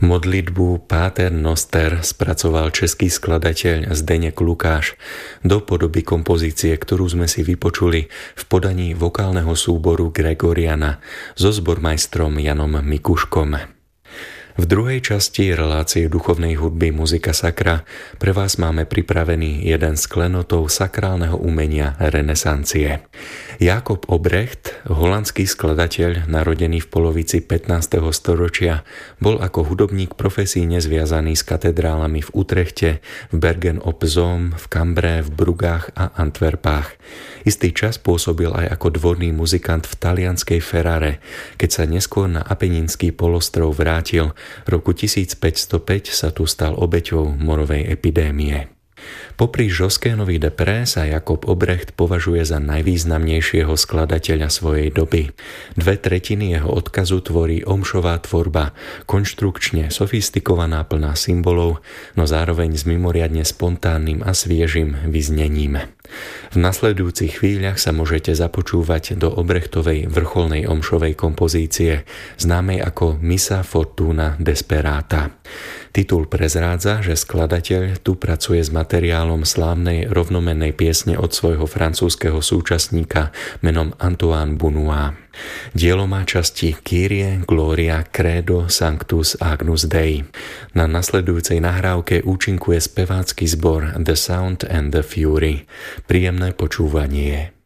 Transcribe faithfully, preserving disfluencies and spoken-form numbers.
Modlitbu Páter Noster spracoval český skladateľ Zdeněk Lukáš do podoby kompozície, ktorú sme si vypočuli v podaní vokálneho súboru Gregoriana so zbormajstrom Janom Mikuškom. V druhej časti relácie duchovnej hudby Muzika Sakra pre vás máme pripravený jeden z klenotov sakrálneho umenia renesancie. Jákob Obrecht, holandský skladateľ, narodený v polovici pätnásteho storočia, bol ako hudobník profesíne zviazaný s katedrálami v Utrechte, v Bergen op Zoom, v Cambre, v Brugách a Antwerpách. Istý čas pôsobil aj ako dvorný muzikant v talianskej Ferrare, keď sa neskôr na Apeninský polostrov vrátil. V roku tisícpäťstopäť sa tu stal obeťou morovej epidémie. Popri Josquinovi de Pré sa Jákob Obrecht považuje za najvýznamnejšieho skladateľa svojej doby. Dve tretiny jeho odkazu tvorí omšová tvorba, konštrukčne sofistikovaná, plná symbolov, no zároveň s mimoriadne spontánnym a sviežim vyznením. V nasledujúcich chvíľach sa môžete započúvať do Obrechtovej vrcholnej omšovej kompozície, známej ako Missa Fortuna Desperata. Titul prezrádza, že skladateľ tu pracuje s materiálom slávnej rovnomennej piesne od svojho francúzskeho súčasníka menom Antoine Benoît. Dielo má časti Kyrie, Gloria, Credo, Sanctus, Agnus Dei. Na nasledujúcej nahrávke účinkuje spevácky zbor The Sound and the Fury. Príjemné počúvanie.